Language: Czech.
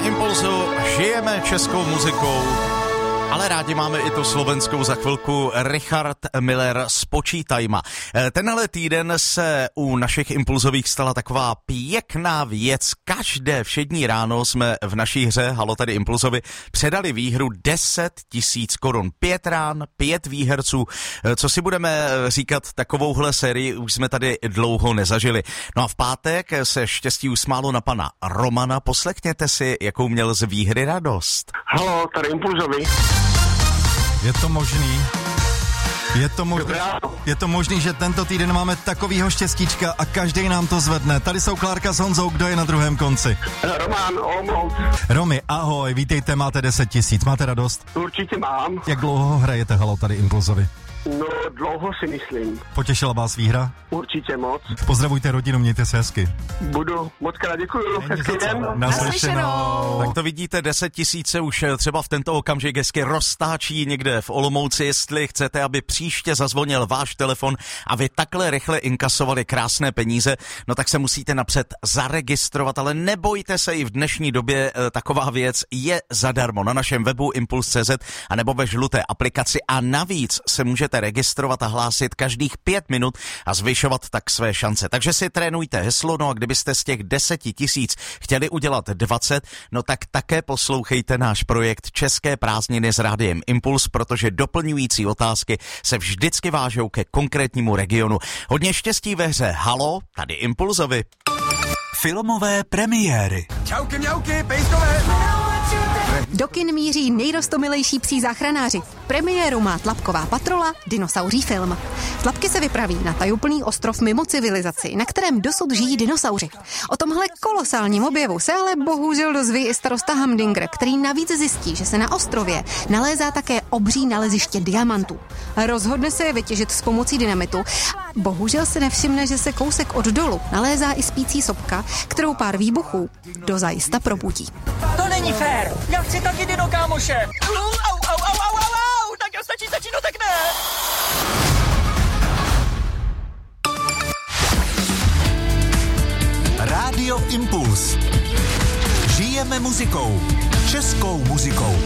Impulzu žijeme českou muzikou, ale rádi máme i tu slovenskou. Za chvilku Richard Miller s Počítajma. Tenhle týden se u našich impulzových stala taková pěkná věc. Každé všední ráno jsme v naší hře Halo tady Impulzovi předali výhru 10 000 korun. 5 rán, 5 výherců. Co si budeme říkat, takovouhle sérii už jsme tady dlouho nezažili. No a v pátek se štěstí usmálo na pana Romana. Poslechněte si, jakou měl z výhry radost. Halo, tady Impulzovi. Je to možný, že tento týden máme takovýho štěstíčka a každý nám to zvedne. Tady jsou Klárka s Honzou, kdo je na druhém konci? Roman, Olomouc. Romy, ahoj, vítejte, máte 10 000, máte radost? Určitě mám. Jak dlouho hrajete Halo tady Impulzovi? No, dlouho si myslím. Potěšila vás výhra? Určitě moc. Pozdravujte rodinu, mějte se hezky. Budu, moc krát děkuju. Hezký den. Naslyšenou. Tak to vidíte, 10 000 už třeba v tento okamžik hezky roztáčí někde v Olomouci. Jestli chcete, aby příště zazvonil váš telefon a vy takhle rychle inkasovali krásné peníze, no tak se musíte napřed zaregistrovat, ale nebojte se, i v dnešní době taková věc je zadarmo na našem webu Impuls.cz a nebo ve žluté aplikaci a navíc se můžete registrovat a hlásit každých 5 minut a zvyšovat tak své šance. Takže si trénujte heslo, no a kdybyste z těch 10 000 chtěli udělat 20, no tak také poslouchejte náš projekt České prázdniny s Rádiem Impuls, protože doplňující otázky se vždycky vážou ke konkrétnímu regionu. Hodně štěstí ve hře Halo, tady Impulzovi. Filmové premiéry. Čauky, mňauky, pejskové. Do kin míří nejrostomilejší psí záchranáři. Premiéru má Tlapková patrola, dinosauří film. Tlapky se vypraví na tajuplný ostrov mimo civilizaci, na kterém dosud žijí dinosauři. O tomhle kolosálním objevu se ale bohužel dozví i starosta Hamdinger, který navíc zjistí, že se na ostrově nalézá také obří naleziště diamantů. Rozhodne se je vytěžit s pomocí dynamitu. Bohužel se nevšimne, že se kousek od dolu nalézá i spící sopka, kterou pár výbuchů dozajista probudí. To není fér. Já chci taky dino, kámoše. Au. Tak jo, stačí, no tak ne. Rádio Impuls. Žijeme muzikou. Českou muzikou.